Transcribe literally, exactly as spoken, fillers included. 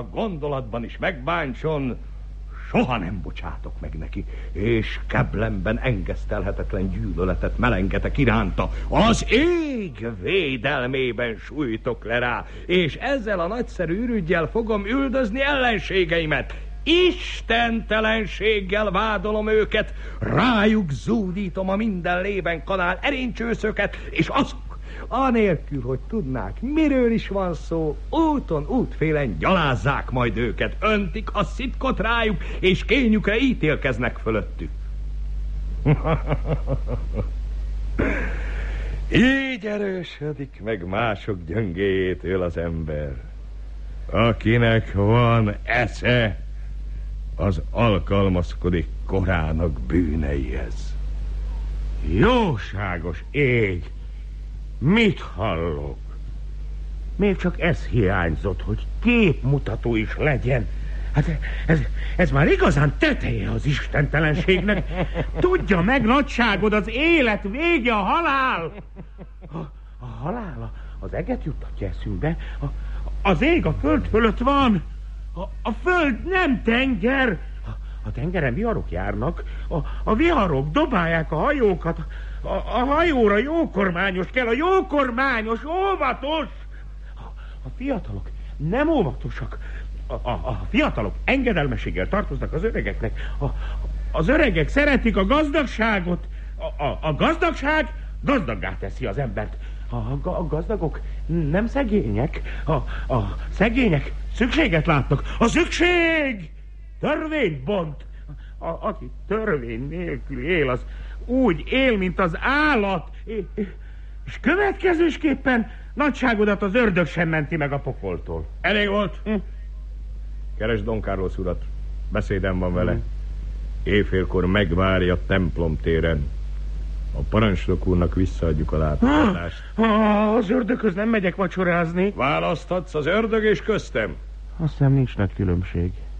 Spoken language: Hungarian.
a gondolatban is megbántson, soha nem bocsátok meg neki, és keblemben engesztelhetetlen gyűlöletet melengetek iránta. Az ég védelmében sújtok le rá, és ezzel a nagyszerű ürüggyel fogom üldözni ellenségeimet. Istentelenséggel vádolom őket, rájuk zúdítom a minden lében kanál erincsőszöket, és azok, anélkül, hogy tudnák, miről is van szó, úton, útfélen gyalázzák majd őket, öntik a szitkot rájuk, és kényükre ítélkeznek fölöttük. Így erősödik meg mások gyöngéjétől az ember. Akinek van esze, az alkalmazkodik korának bűneihez. Jóságos ég! Mit hallok? Még csak ez hiányzott, hogy képmutató is legyen. Hát ez, ez már igazán teteje az istentelenségnek. Tudja meg, nagyságod, az élet vége, a halál. A, a halál az eget juttatja eszünkbe. A, az ég a föld fölött van. A, a föld nem tenger. A, a tengeren viharok járnak. A, a viharok dobálják a hajókat. A, a hajóra jókormányos kell, a jókormányos, óvatos! A, a fiatalok nem óvatosak. A, a, a fiatalok engedelmességgel tartoznak az öregeknek. A, az öregek szeretik a gazdagságot. A, a, a gazdagság gazdaggá teszi az embert. A, a, a gazdagok nem szegények. A, a szegények szükséget látnak. A szükség törvényt bont. A, aki törvény nélkül él, az úgy él, mint az állat, és következésképpen nagyságodat az ördög sem menti meg a pokoltól. Elég volt. Hm. Keresd Don Carlos urat. Beszédem van vele. Hm. Éjfélkor megvárja a templom téren. A parancsnok úrnak visszaadjuk a látogatást. Ah, az ördöghöz nem megyek vacsorázni. Választhatsz az ördög és köztem. Azt hiszem, nincs nagy különbség.